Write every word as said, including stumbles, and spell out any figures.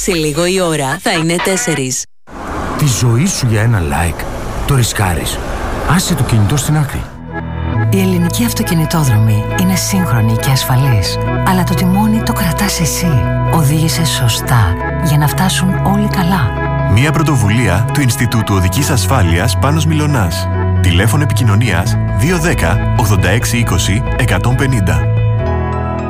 Σε λίγο η ώρα θα είναι τέσσερις. Τη ζωή σου για ένα like το ρισκάρεις. Άσε το κινητό στην άκρη. Η ελληνική αυτοκινητόδρομη είναι σύγχρονη και ασφαλής. Αλλά το τιμόνι το κρατάς εσύ. Οδήγησε σωστά για να φτάσουν όλοι καλά. Μια πρωτοβουλία του Ινστιτούτου Οδικής Ασφάλειας Πάνος Μιλωνάς. Τηλέφωνο επικοινωνίας δύο ένα μηδέν ογδόντα έξι είκοσι εκατόν πενήντα.